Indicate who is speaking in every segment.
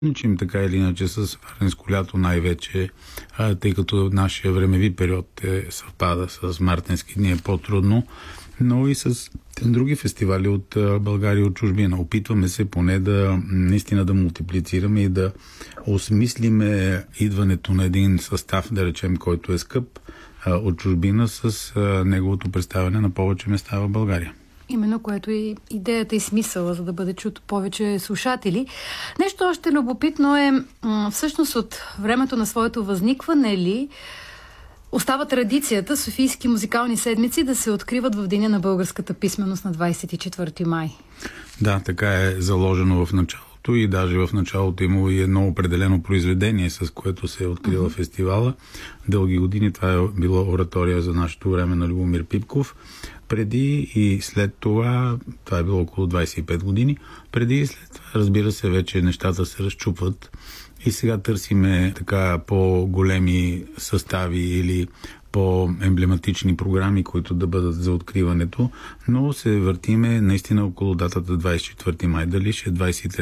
Speaker 1: сътрудничим така или иначе с Варненско лято най-вече, тъй като нашия времеви период съвпада с мартенски дни, е по-трудно, но и с други фестивали от България и от чужбина. Опитваме се поне наистина да мултиплицираме и да осмислиме идването на един състав, да речем, който е скъп от чужбина, с неговото представяне на повече места в България.
Speaker 2: Именно, което е идеята и смисъла, за да бъде чуто повече слушатели. Нещо още любопитно е, всъщност от времето на своето възникване ли остава традицията Софийски музикални седмици да се откриват в Деня на българската писменост на 24 май.
Speaker 1: Да, така е заложено в началото и даже в началото имало и едно определено произведение, с което се е открила фестивала. Дълги години това е било оратория за нашето време на Любомир Пипков. Преди и след това е било около 25 години, преди и след това, разбира се, вече нещата се разчупват и сега търсиме така по-големи състави или по-емблематични програми, които да бъдат за откриването, но се въртиме наистина около датата 24 май. Дали ще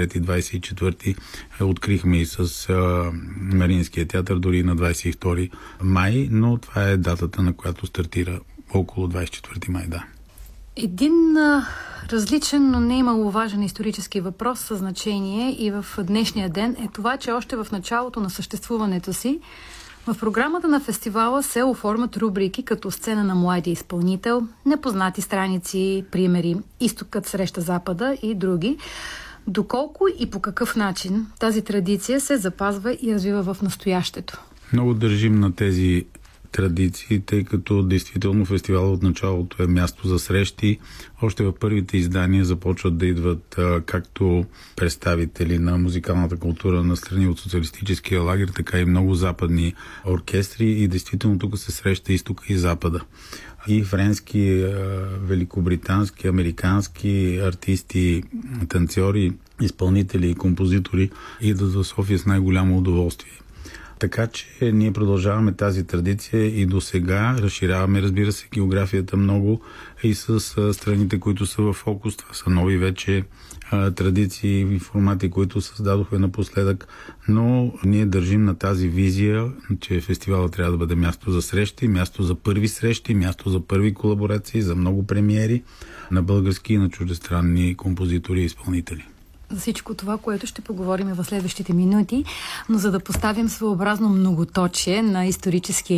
Speaker 1: 23-24 открихме и с Мариинския театър, дори на 22 май, но това е датата, на която стартира около 24 май, да.
Speaker 2: Един различен, но не е маловажен исторически въпрос със значение и в днешния ден е това, че още в началото на съществуването си в програмата на фестивала се оформят рубрики като Сцена на младия изпълнител, Непознати страници, примери, Изтокът среща Запада и други. Доколко и по какъв начин тази традиция се запазва и развива в настоящето?
Speaker 1: Много държим на тези традиции, тъй като действително фестивалът от началото е място за срещи. Още в първите издания започват да идват както представители на музикалната култура на страни от социалистическия лагер, така и много западни оркестри и действително тук се среща изтока и запада. И френски, великобритански, американски артисти, танцори, изпълнители и композитори идват в София с най-голямо удоволствие. Така че ние продължаваме тази традиция и до сега разширяваме, разбира се, географията много и с страните, които са в фокус. Това са нови вече традиции и формати, които създадохме напоследък, но ние държим на тази визия, че фестивалът трябва да бъде място за срещи, място за първи срещи, място за първи колаборации, за много премиери на български и на чуждестранни композитори и изпълнители.
Speaker 2: За всичко това, което ще поговорим в следващите минути, но за да поставим своеобразно многоточие на историческия